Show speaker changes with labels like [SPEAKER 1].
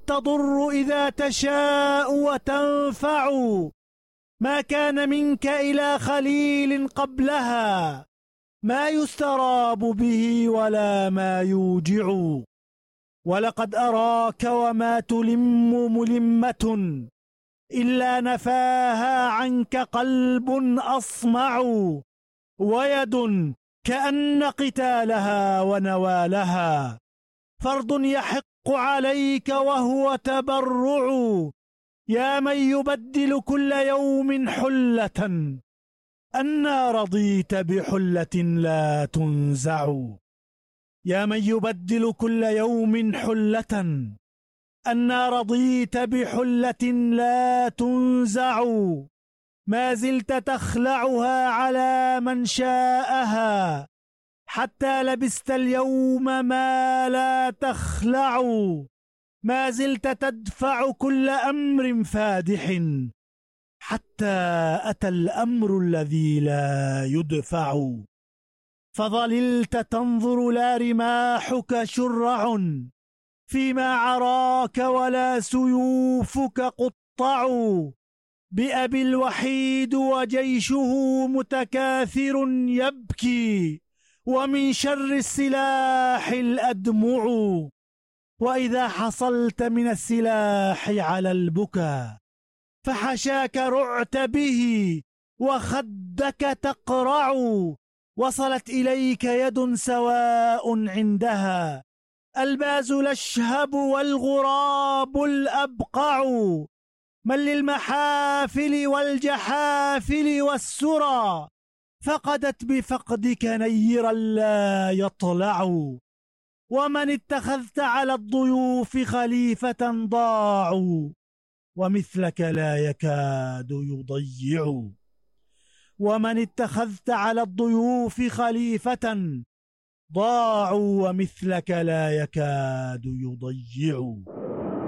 [SPEAKER 1] تضر إذا تشاء وتنفع، ما كان منك إلى خليل قبلها، ما يستراب به ولا ما يوجع. ولقد أراك وما تلم ملمة، إلا نفاها عنك قلب أصمع، ويد كأن قتالها ونوالها، فرض يحق عليك وهو تبرع. يا من يبدل كل يوم حلة، أنى رضيت بحلة لا تنزع. يا من يبدل كل يوم حلة، أنى رضيت بحلة لا تنزع. ما زلت تخلعها على من شاءها، حتى لبست اليوم ما لا تخلع. ما زلت تدفع كل أمر فادح، حتى أتى الأمر الذي لا يدفع. فظللت تنظر لا رماحك شرع، فيما عراك ولا سيوفك قطع. بأبي الوحيد وجيشه متكاثر يبكي، ومن شر السلاح الأدمع. وإذا حصلت من السلاح على البكا، فحشاك رعت به وخدك تقرع. وصلت إليك يد سواء عندها الباز الأشهب والغراب الأبقع. من للمحافل والجحافل والسرى، فقدت بفقدك نيرا لا يطلع. ومن اتخذت على الضيوف خليفة ضاعوا، ومثلك لا يكاد يضيع. ومن اتخذت على الضيوف خليفة ضاعوا، ومثلك لا يكاد يضيع.